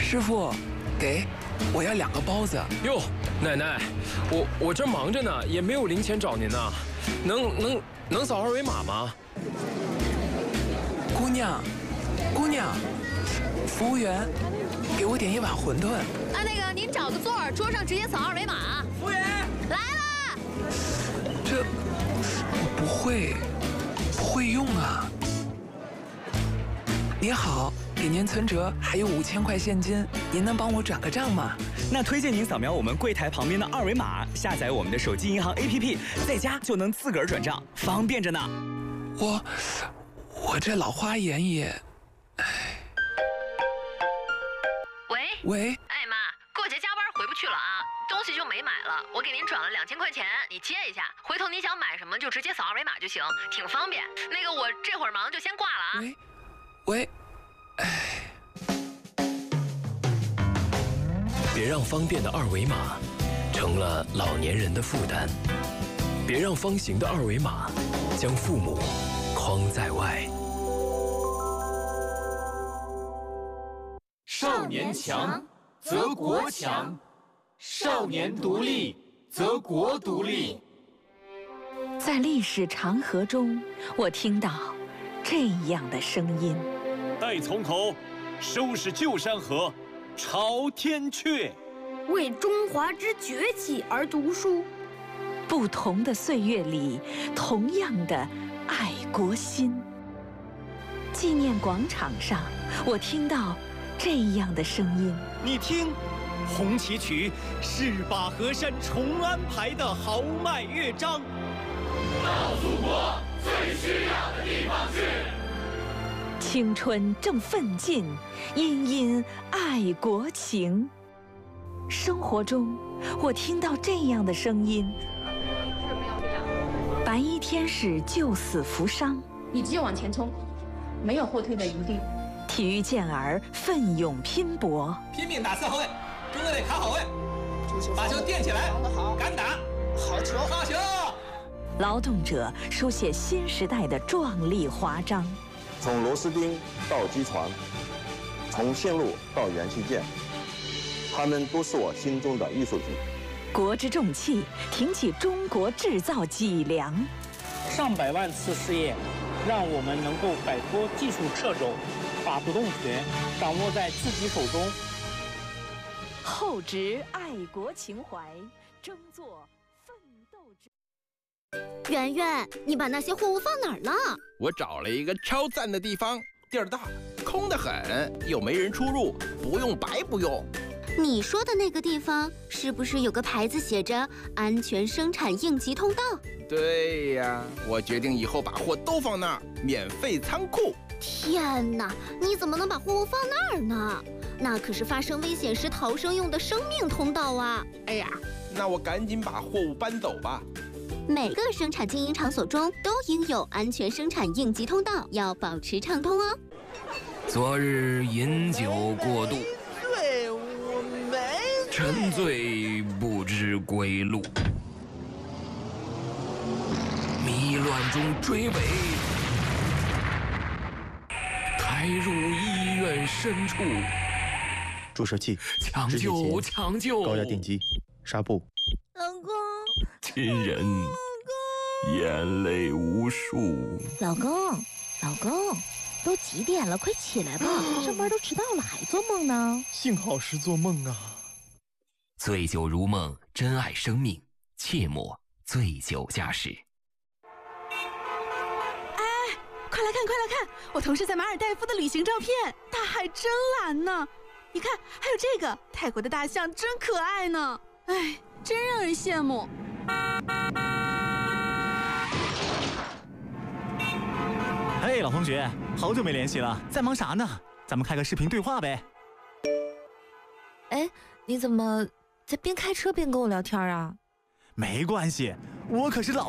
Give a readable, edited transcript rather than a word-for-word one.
师傅，给，我要2个包子。 哟，奶奶，我这忙着呢，也没有零钱找您呢，能扫2维码吗？ 姑娘，服务员，给我点1碗馄饨。 啊，那个您找个座儿，桌上直接扫2维码。 服务员来啦！ 这我不会用啊。您好，给年存折还有5000块现金，您能帮我转个账吗？ 那推荐您扫描我们柜台旁边的2维码，下载我们的手机银行 APP， 在家就能自个儿转账，方便着呢。 我这老花眼也，喂， 哎妈，过节加班回不去了啊，东西就没买了，我给您转了2000块钱，你接一下，回头你想买什么就直接扫2维码就行，挺方便。那个我这会儿忙就先挂了啊。 喂， 别让方便的2维码成了老年人的负担，别让方形的2维码将父母框在外。 少年强则国强，少年独立则国独立。 在历史长河中，我听到这样的声音： 待从头，收拾旧山河，朝天阙。 为中华之崛起而读书。 不同的岁月里，同样的爱国心。纪念广场上，我听到这样的声音： 你听，红旗曲是把河山重安排的豪迈乐章。 到祖国最需要的地方去。 青春正奋进，殷殷爱国情。生活中，我听到这样的声音：白衣天使救死扶伤， 你只有往前冲，没有后退的余地。 体育健儿奋勇拼搏， 拼命打4号位，中队得卡好位，把球垫起来，敢打，好球，好球！ 劳动者书写新时代的壮丽华章。 从螺丝钉到机床，从线路到元器件，他们都是我心中的艺术品。 国之重器，挺起中国制造脊梁。 上百万次试验，让我们能够摆脱技术掣肘，把主动权掌握在自己手中。 厚植爱国情怀，争做奋斗之。 圆圆，你把那些货物放哪儿了？ 我找了一个超赞的地方，地儿大，空得很，又没人出入，不用白不用。 你说的那个地方是不是有个牌子写着“安全生产应急通道”？ 对呀，我决定以后把货都放那儿，免费仓库。 天哪，你怎么能把货物放那儿呢？那可是发生危险时逃生用的生命通道啊！ 哎呀，那我赶紧把货物搬走吧。 每个生产经营场所中都应有安全生产应急通道，要保持畅通哦。 昨日饮酒过度， 对，我没沉醉不知归路，迷乱中追尾，抬入医院深处。 注射器， 抢救，抢救！ 高压电击，纱布。 老公， 亲人，眼泪无数。 老公，都几点了？快起来吧，上班都迟到了，还做梦呢。 幸好是做梦啊。 醉酒如梦，珍爱生命，切莫醉酒驾驶。 哎，快来看！我同事在马尔代夫的旅行照片，大海真蓝呢。你看，还有这个泰国的大象真可爱呢。哎，真让人羡慕。 嘿，老同学，好久没联系了，在忙啥呢？咱们开个视频对话呗。 哎，你怎么在边开车边跟我聊天啊？ 没关系，我可是老